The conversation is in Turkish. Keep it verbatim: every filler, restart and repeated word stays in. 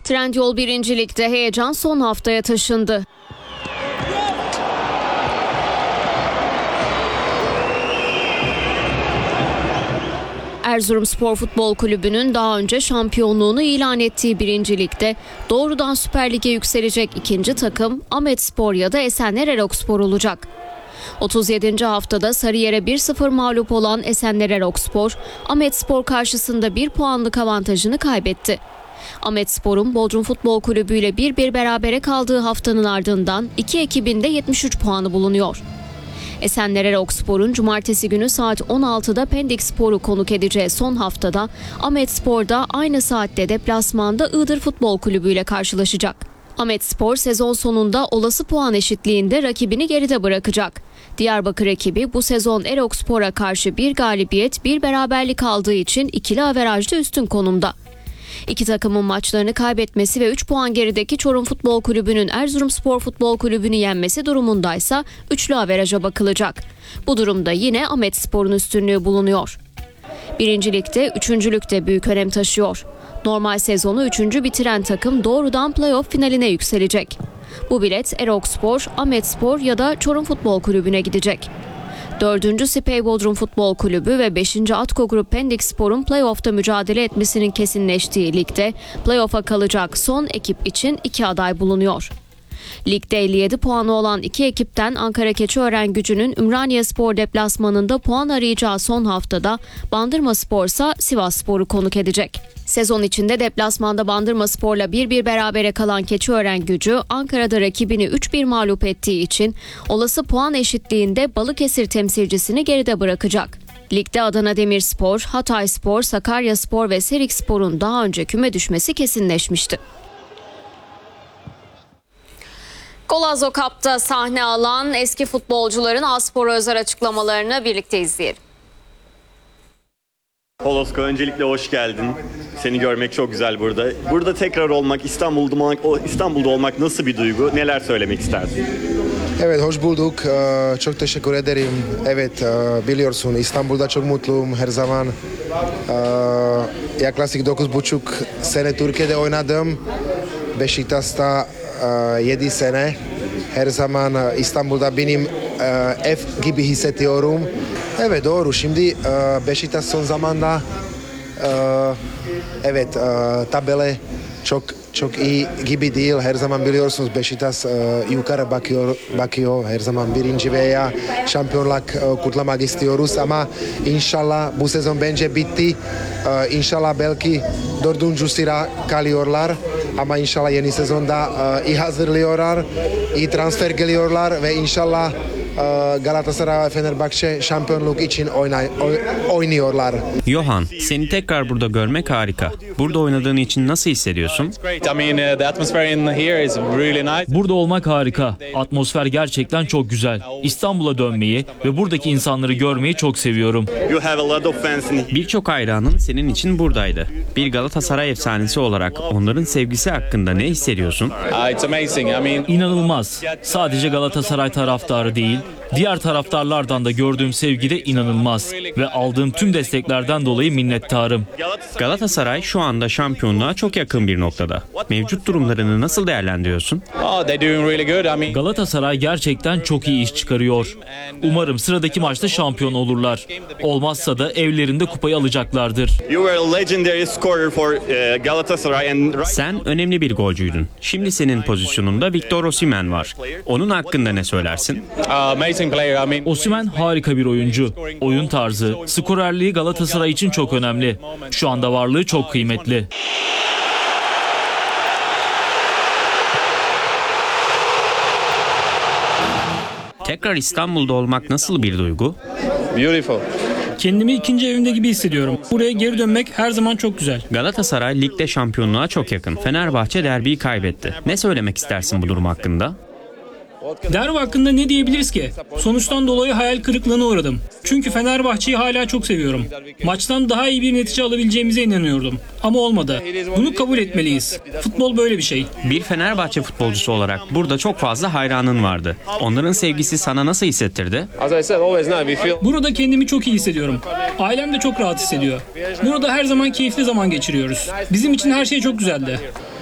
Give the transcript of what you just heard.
Trendyol birinci Lig'de heyecan son haftaya taşındı. Erzurumspor Futbol Kulübü'nün daha önce şampiyonluğunu ilan ettiği birinci Lig'de doğrudan Süper Lig'e yükselecek ikinci takım Ahmetspor ya da Esenler Erokspor olacak. otuz yedinci haftada Sarıyer'e bir sıfır mağlup olan Esenler Erokspor, Ahmetspor karşısında bir puanlık avantajını kaybetti. Ahmetspor'un Bodrum Futbol Kulübü ile bir bir berabere kaldığı haftanın ardından iki ekibinde yetmiş üç puanı bulunuyor. Esenler Erokspor'un cumartesi günü saat on altıda Pendikspor'u konuk edeceği son haftada Ahmetspor'da aynı saatte deplasmanda Iğdır Futbol Kulübü ile karşılaşacak. Ahmetspor sezon sonunda olası puan eşitliğinde rakibini geride bırakacak. Diyarbakır ekibi bu sezon Erokspor'a karşı bir galibiyet, bir beraberlik aldığı için ikili averajda üstün konumda. İki takımın maçlarını kaybetmesi ve üç puan gerideki Çorum Futbol Kulübü'nün Erzurumspor Futbol Kulübü'nü yenmesi durumundaysa üçlü averaja bakılacak. Bu durumda yine Ahmetspor'un üstünlüğü bulunuyor. Birinci Lig'de üçüncülük de büyük önem taşıyor. Normal sezonu üçüncü bitiren takım doğrudan playoff finaline yükselecek. Bu bilet Erokspor, Ahmetspor ya da Çorum Futbol Kulübü'ne gidecek. dördüncü Spey Bodrum Futbol Kulübü ve beşinci Atko Grup Pendikspor'un playoff'ta mücadele etmesinin kesinleştiği ligde playoff'a kalacak son ekip için iki aday bulunuyor. Ligde elli yedi puanı olan iki ekipten Ankara Keçiörengücü'nün Ümraniyespor deplasmanında puan arayacağı son haftada Bandırmaspor ise Sivasspor'u konuk edecek. Sezon içinde deplasmanda Bandırmaspor'la bir bir berabere kalan Keçiörengücü Ankara'da rakibini üç bir mağlup ettiği için olası puan eşitliğinde Balıkesir temsilcisini geride bırakacak. Ligde Adana Demirspor, Hatayspor, Sakaryaspor ve Serikspor'un daha önce küme düşmesi kesinleşmişti. Golazo Cup'ta sahne alan eski futbolcuların A-Spor'a özel açıklamalarını birlikte izleyelim. Holosko, öncelikle hoş geldin. Seni görmek çok güzel burada. Burada tekrar olmak, İstanbul'da olmak, İstanbul'da olmak nasıl bir duygu? Neler söylemek istersin? Evet, hoş bulduk. Çok teşekkür ederim. Evet, biliyorsun İstanbul'da çok mutluyum her zaman. Yaklaşık dokuz buçuk sene Türkiye'de oynadım. Beşiktaş'ta yedi sene. Her zaman İstanbul'da benim ev gibi hissediyorum. Evet, doğru. Şimdi Beşiktaş son zamanda evet tabela çok çok iyi gibi değil. Her zaman biliyorsunuz Beşiktaş yukarı bakıyor bakıyor. Her zaman birinci veya şampiyonluk kutlamak istiyoruz ama inşallah bu sezon bence bitti. İnşallah belki dördüncü sıra kalıyorlar ama inşallah yeni sezonda iyi hazırlıyorlar, iyi transfer geliyorlar ve inşallah Galatasaray ve Fenerbahçe şampiyonluk için oynay- oynuyorlar. Johan, seni tekrar burada görmek harika. Burada oynadığın için nasıl hissediyorsun? Burada olmak harika. Atmosfer gerçekten çok güzel. İstanbul'a dönmeyi ve buradaki insanları görmeyi çok seviyorum. Birçok hayranın senin için buradaydı. Bir Galatasaray efsanesi olarak onların sevgisi hakkında ne hissediyorsun? İnanılmaz. Sadece Galatasaray taraftarı değil, diğer taraftarlardan da gördüğüm sevgi de inanılmaz ve aldığım tüm desteklerden dolayı minnettarım. Galatasaray şu anda şampiyonluğa çok yakın bir noktada. Mevcut durumlarını nasıl değerlendiriyorsun? Galatasaray gerçekten çok iyi iş çıkarıyor. Umarım sıradaki maçta şampiyon olurlar. Olmazsa da evlerinde kupayı alacaklardır. Sen önemli bir golcüydün. Şimdi senin pozisyonunda Victor Osimhen var. Onun hakkında ne söylersin? Osimhen harika bir oyuncu. Oyun tarzı, skorerliği Galatasaray için çok önemli. Şu anda varlığı çok kıymetli. Tekrar İstanbul'da olmak nasıl bir duygu? Beautiful. Kendimi ikinci evimde gibi hissediyorum. Buraya geri dönmek her zaman çok güzel. Galatasaray ligde şampiyonluğa çok yakın. Fenerbahçe derbiyi kaybetti. Ne söylemek istersin bu durum hakkında? Derbi hakkında ne diyebiliriz ki? Sonuçtan dolayı hayal kırıklığına uğradım. Çünkü Fenerbahçe'yi hala çok seviyorum. Maçtan daha iyi bir netice alabileceğimize inanıyordum. Ama olmadı. Bunu kabul etmeliyiz. Futbol böyle bir şey. Bir Fenerbahçe futbolcusu olarak burada çok fazla hayranın vardı. Onların sevgisi sana nasıl hissettirdi? Burada kendimi çok iyi hissediyorum. Ailem de çok rahat hissediyor. Burada her zaman keyifli zaman geçiriyoruz. Bizim için her şey çok güzeldi.